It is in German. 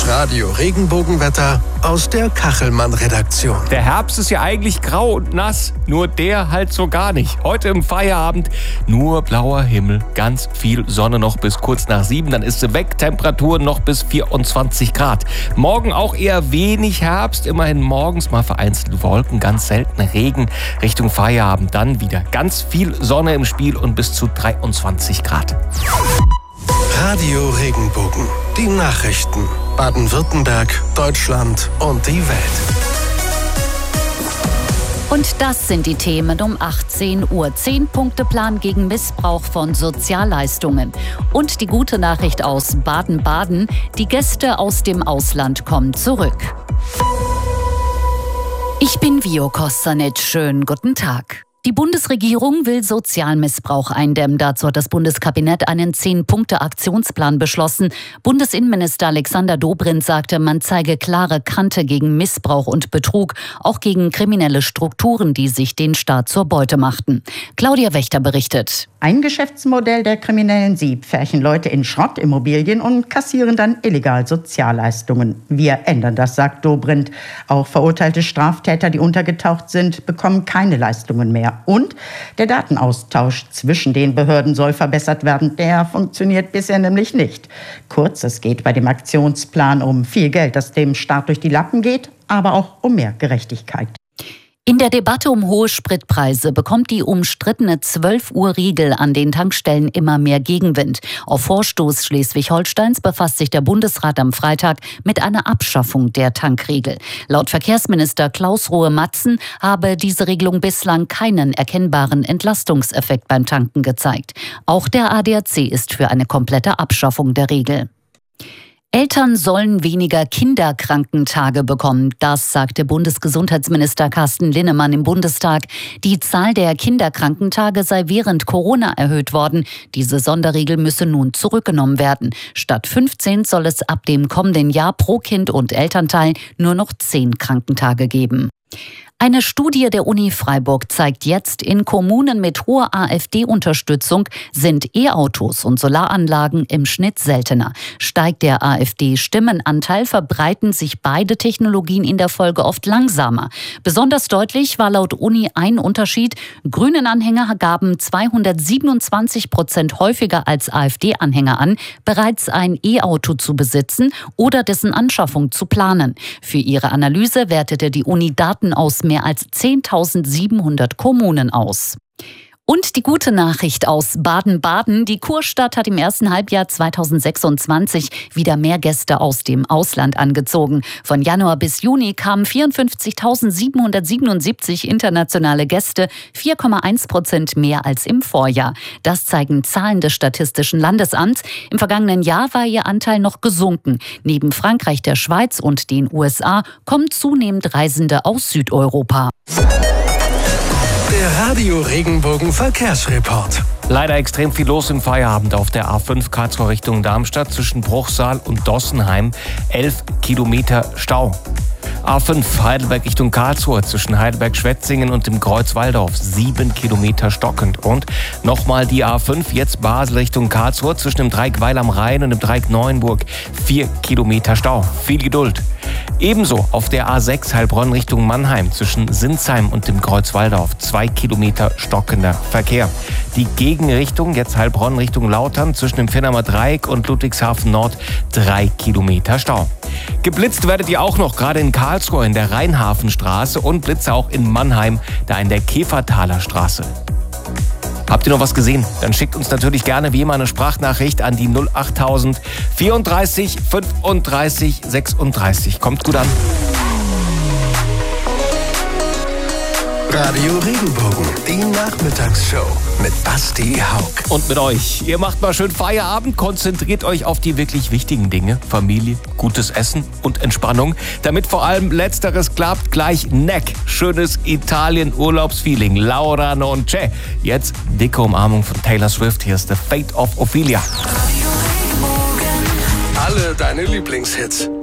Radio Regenbogenwetter aus der Kachelmann-Redaktion. Der Herbst ist ja eigentlich grau und nass, nur der halt so gar nicht. Heute im Feierabend nur blauer Himmel, ganz viel Sonne noch bis kurz nach 7, dann ist sie weg, Temperaturen noch bis 24 Grad. Morgen auch eher wenig Herbst, immerhin morgens mal vereinzelt Wolken, ganz selten Regen. Richtung Feierabend dann wieder ganz viel Sonne im Spiel und bis zu 23 Grad. Radio Regenbogen, die Nachrichten. Baden-Württemberg, Deutschland und die Welt. Und das sind die Themen um 18 Uhr. 10-Punkte-Plan gegen Missbrauch von Sozialleistungen. Und die gute Nachricht aus Baden-Baden: Die Gäste aus dem Ausland kommen zurück. Ich bin Vio Kostanic. Schönen guten Tag. Die Bundesregierung will Sozialmissbrauch eindämmen. Dazu hat das Bundeskabinett einen 10-Punkte-Aktionsplan beschlossen. Bundesinnenminister Alexander Dobrindt sagte, man zeige klare Kante gegen Missbrauch und Betrug, auch gegen kriminelle Strukturen, die sich den Staat zur Beute machten. Claudia Wächter berichtet. Ein Geschäftsmodell der Kriminellen. Sie pferchen Leute in Schrottimmobilien und kassieren dann illegal Sozialleistungen. Wir ändern das, sagt Dobrindt. Auch verurteilte Straftäter, die untergetaucht sind, bekommen keine Leistungen mehr. Und der Datenaustausch zwischen den Behörden soll verbessert werden. Der funktioniert bisher nämlich nicht. Kurz, es geht bei dem Aktionsplan um viel Geld, das dem Staat durch die Lappen geht, aber auch um mehr Gerechtigkeit. In der Debatte um hohe Spritpreise bekommt die umstrittene 12-Uhr-Regel an den Tankstellen immer mehr Gegenwind. Auf Vorstoß Schleswig-Holsteins befasst sich der Bundesrat am Freitag mit einer Abschaffung der Tankregel. Laut Verkehrsminister Klaus Rohe-Matzen habe diese Regelung bislang keinen erkennbaren Entlastungseffekt beim Tanken gezeigt. Auch der ADAC ist für eine komplette Abschaffung der Regel. Eltern sollen weniger Kinderkrankentage bekommen. Das sagte Bundesgesundheitsminister Carsten Linnemann im Bundestag. Die Zahl der Kinderkrankentage sei während Corona erhöht worden. Diese Sonderregel müsse nun zurückgenommen werden. Statt 15 soll es ab dem kommenden Jahr pro Kind und Elternteil nur noch 10 Krankentage geben. Eine Studie der Uni Freiburg zeigt jetzt, in Kommunen mit hoher AfD-Unterstützung sind E-Autos und Solaranlagen im Schnitt seltener. Steigt der AfD-Stimmenanteil, verbreiten sich beide Technologien in der Folge oft langsamer. Besonders deutlich war laut Uni ein Unterschied: Grünen-Anhänger gaben 227% häufiger als AfD-Anhänger an, bereits ein E-Auto zu besitzen oder dessen Anschaffung zu planen. Für ihre Analyse wertete die Uni Daten aus mehr als 10.700 Kommunen aus. Und die gute Nachricht aus Baden-Baden: Die Kurstadt hat im ersten Halbjahr 2026 wieder mehr Gäste aus dem Ausland angezogen. Von Januar bis Juni kamen 54.777 internationale Gäste, 4,1% mehr als im Vorjahr. Das zeigen Zahlen des Statistischen Landesamts. Im vergangenen Jahr war ihr Anteil noch gesunken. Neben Frankreich, der Schweiz und den USA kommen zunehmend Reisende aus Südeuropa. Der Radio Regenbogen Verkehrsreport. Leider extrem viel los im Feierabend auf der A5 Karlsruhe Richtung Darmstadt zwischen Bruchsal und Dossenheim. 11 Kilometer Stau. A5 Heidelberg Richtung Karlsruhe zwischen Heidelberg-Schwetzingen und dem Kreuz Walldorf 7 Kilometer stockend. Und nochmal die A5 jetzt Basel Richtung Karlsruhe zwischen dem Dreieck Weil am Rhein und dem Dreieck Neuenburg 4 Kilometer Stau. Viel Geduld. Ebenso auf der A6 Heilbronn Richtung Mannheim zwischen Sinsheim und dem Kreuz Walldorf 2 Kilometer stockender Verkehr. Die Gegenrichtung jetzt Heilbronn Richtung Lautern zwischen dem Vinnheimer Dreieck und Ludwigshafen Nord 3 Kilometer Stau. Geblitzt werdet ihr auch noch, gerade in Karlsruhe in der Rheinhafenstraße und Blitze auch in Mannheim, da in der Käfertaler Straße. Habt ihr noch was gesehen? Dann schickt uns natürlich gerne wie immer eine Sprachnachricht an die 08000 34 35 36. Kommt gut an. Radio Regenbogen, die Nachmittagsshow mit Basti Haug. Und mit euch. Ihr macht mal schön Feierabend, konzentriert euch auf die wirklich wichtigen Dinge. Familie, gutes Essen und Entspannung. Damit vor allem Letzteres klappt, gleich Neck. Schönes Italien-Urlaubsfeeling. Laura non c'è. Jetzt dicke Umarmung von Taylor Swift. Hier ist The Fate of Ophelia. Alle deine Lieblingshits.